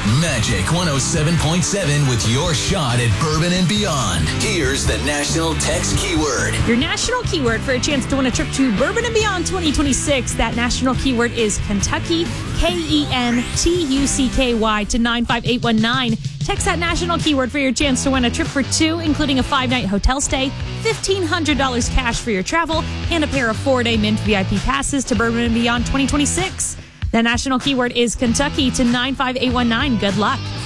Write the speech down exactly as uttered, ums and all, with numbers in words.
Magic one oh seven point seven with your shot at bourbon and beyond. Here's the national text keyword. Your national keyword for a chance to win a trip to Bourbon and Beyond twenty twenty-six. That national keyword is Kentucky, K E N T U C K Y to nine five eight one nine. Text that national keyword for your chance to win a trip for two, including a five-night hotel stay, fifteen hundred dollars cash for your travel, and a pair of four-day Mint V I P passes to Bourbon and Beyond twenty twenty-six. The national keyword is Kentucky to nine five eight one nine. Good luck.